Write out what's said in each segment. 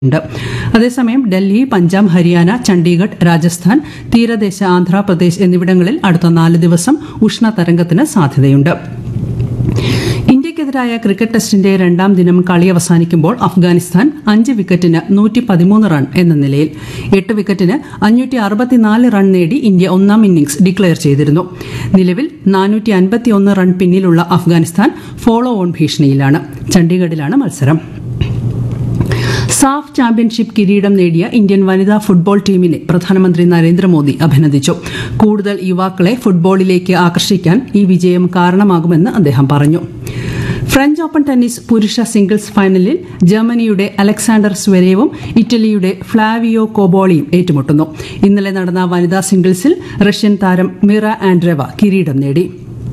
ഉണ്ട്. അതേസമയം ഡൽഹി, പഞ്ചാബ്, ഹരിയാന, ചണ്ഡീഗഡ്, രാജസ്ഥാൻ, തീരദേശ ആന്ധ്രാപ്രദേശ് എന്നിവിടങ്ങളിൽ അടുത്ത 4 ദിവസം ഉഷ്ണതരംഗത്തിന് സാധ്യതയുണ്ട്. ഇന്ത്യക്കെതിരായ ക്രിക്കറ്റ് ടെസ്റ്റിന്റെ 2ാം ദിനം കളി അവസാനിക്കുമ്പോൾ അഫ്ഗാനിസ്ഥാൻ 5 വിക്കറ്റിന് 113 റൺ എന്ന നിലയിൽ. 8 വിക്കറ്റിന് 564 റൺ നേടി ഇന്ത്യ 1ാം ഇന്നിംഗ്സ് ഡിക്ലയർ ചെയ്തിരുന്നു. നിലവിൽ 451 റൺ പിന്നിലുള്ള അഫ്ഗാനിസ്ഥാൻ ഫോളോ ഓൺ ഭീഷണിയിലാണ്. ചണ്ഡീഗഡിലാണ് മത്സരം. സാഫ് ചാമ്പ്യൻഷിപ്പ് കിരീടം നേടിയ ഇന്ത്യൻ വനിതാ ഫുട്ബോൾ ടീമിനെ പ്രധാനമന്ത്രി നരേന്ദ്രമോദി അഭിനന്ദിച്ചു. കൂടുതൽ യുവാക്കളെ ഫുട്ബോളിലേക്ക് ആകർഷിക്കാൻ ഈ വിജയം കാരണമാകുമെന്ന് അദ്ദേഹം പറഞ്ഞു. ഫ്രഞ്ച് ഓപ്പൺ ടെന്നീസ് പുരുഷ സിംഗിൾസ് ഫൈനലിൽ ജർമ്മനിയുടെ അലക്സാണ്ടർ സ്വരേവും ഇറ്റലിയുടെ ഫ്ലാവിയോ കോബോളിയും ഏറ്റുമുട്ടുന്നു. ഇന്നലെ നടന്ന വനിതാ സിംഗിൾസിൽ റഷ്യൻ താരം മിറ ആൻഡ്രേവ കിരീടം നേടി.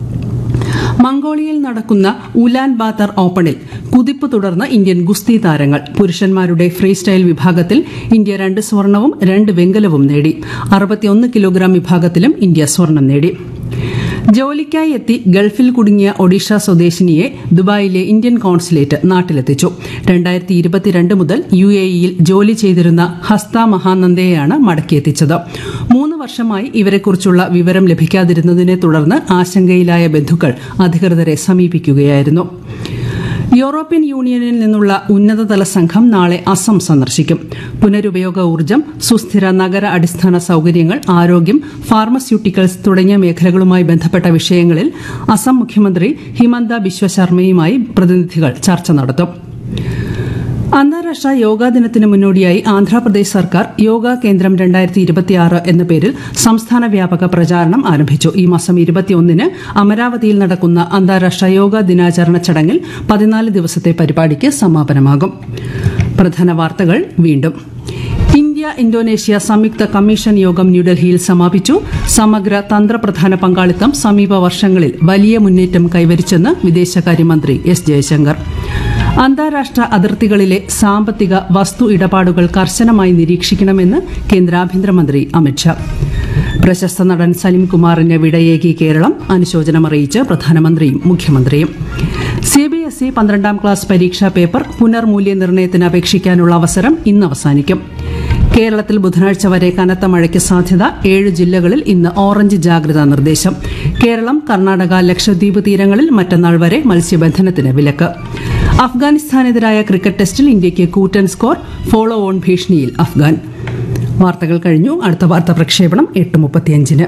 മംഗോളിയയിൽ നടക്കുന്ന ഉലാൻ ബാത്തർ ഓപ്പണിൽ കുതിപ്പ് തുടർന്ന് ഇന്ത്യൻ ഗുസ്തി താരങ്ങൾ. പുരുഷന്മാരുടെ ഫ്രീ സ്റ്റൈൽ വിഭാഗത്തിൽ ഇന്ത്യ 2 സ്വർണവും 2 വെങ്കലവും നേടി. 61 കിലോഗ്രാം വിഭാഗത്തിലും ഇന്ത്യ സ്വർണം നേടി. ജോലിക്കായി എത്തി ഗൾഫിൽ കുടുങ്ങിയ ഒഡീഷ സ്വദേശിനിയെ ദുബായിലെ ഇന്ത്യൻ കോൺസുലേറ്റ് നാട്ടിലെത്തിച്ചു. 2022 മുതൽ UAEയിൽ ജോലി ചെയ്തിരുന്ന ഹസ്ത മഹാനന്ദയെയാണ് മടക്കിയെത്തിച്ചത്. 3 വർഷമായി ഇവരെക്കുറിച്ചുള്ള വിവരം ലഭിക്കാതിരുന്നതിനെ തുടർന്ന് ആശങ്കയിലായ ബന്ധുക്കൾ അധികൃതരെ സമീപിക്കുകയായിരുന്നു. യൂറോപ്യൻ യൂണിയനിൽ നിന്നുള്ള ഉന്നതതല സംഘം നാളെ അസം സന്ദർശിക്കും. പുനരുപയോഗ ഊർജ്ജം, സുസ്ഥിര നഗര അടിസ്ഥാന സൌകര്യങ്ങൾ, ആരോഗ്യം, ഫാർമസ്യൂട്ടിക്കൽസ് തുടങ്ങിയ മേഖലകളുമായി ബന്ധപ്പെട്ട വിഷയങ്ങളിൽ അസം മുഖ്യമന്ത്രി ഹിമന്ത ബിശ്വ ശർമ്മയുമായി പ്രതിനിധികൾ ചർച്ച നടത്തും. അന്താരാഷ്ട്ര യോഗാ ദിനത്തിന് മുന്നോടിയായി ആന്ധ്രാപ്രദേശ് സർക്കാർ യോഗാ കേന്ദ്രം 2026 എന്ന പേരിൽ സംസ്ഥാന വ്യാപക പ്രചാരണം ആരംഭിച്ചു. ഈ മാസം 21-ന് അമരാവതിയിൽ നടക്കുന്ന അന്താരാഷ്ട്ര യോഗാ ദിനാചരണ ചടങ്ങിൽ 14 ദിവസത്തെ പരിപാടിക്ക് സമാപനമാകും. പ്രധാന വാർത്തകൾ വീണ്ടും. ഇന്ത്യ ഇന്തോനേഷ്യ സംയുക്ത കമ്മീഷൻ യോഗം ന്യൂഡൽഹിയിൽ സമാപിച്ചു. സമഗ്ര തന്ത്രപ്രധാന പങ്കാളിത്തം സമീപ വർഷങ്ങളിൽ വലിയ മുന്നേറ്റം കൈവരിച്ചെന്ന് വിദേശകാര്യമന്ത്രി S. ജയശങ്കർ. അന്താരാഷ്ട്ര അതിർത്തികളിലെ സാമ്പത്തിക വസ്തു ഇടപാടുകൾ കർശനമായി നിരീക്ഷിക്കണമെന്ന് കേന്ദ്ര ആഭ്യന്തരമന്ത്രി അമിത്ഷാ. പ്രശസ്ത നടൻ സലിം കുമാറിന് വിടയേകി കേരളം, അനുശോചനമറിയിച്ച് പ്രധാനമന്ത്രിയും മുഖ്യമന്ത്രിയും. CBSE 12ാം ക്ലാസ് പരീക്ഷാ പേപ്പർ പുനർമൂല്യനിർണ്ണയത്തിന് അപേക്ഷിക്കാനുള്ള അവസരം ഇന്ന് അവസാനിക്കും. കേരളത്തിൽ ബുധനാഴ്ച വരെ കനത്ത മഴയ്ക്ക് സാധ്യത. 7 ജില്ലകളിൽ ഇന്ന് ഓറഞ്ച് ജാഗ്രതാ നിർദ്ദേശം. കേരളം, കർണാടക, ലക്ഷദ്വീപ് തീരങ്ങളിൽ മറ്റന്നാൾ വരെ മത്സ്യബന്ധനത്തിന് വിലക്ക്. അഫ്ഗാനിസ്ഥാനെതിരായ ക്രിക്കറ്റ് ടെസ്റ്റിൽ ഇന്ത്യയ്ക്ക് കൂറ്റൻ സ്കോർ. Follow on ഭീഷണിയിൽ Afghan. വാർത്തകൾ കഴിഞ്ഞു. അടുത്ത വാർത്താ പ്രക്ഷേപണം 8:35-ന്.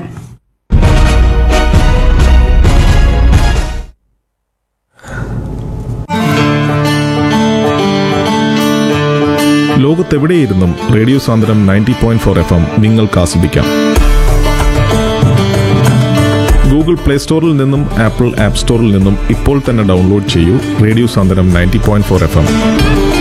ലോകത്തെവിടെയിരുന്നും റേഡിയോ സാന്ദ്രം 90.4 FM നിങ്ങൾക്ക് ആസ്വദിക്കാം. ഗൂഗിൾ പ്ലേ സ്റ്റോറിൽ നിന്നും ആപ്പിൾ ആപ്പ് സ്റ്റോറിൽ നിന്നും ഇപ്പോൾ തന്നെ ഡൗൺലോഡ് ചെയ്യൂ റേഡിയോ സാന്ദ്രം 90.4 FM.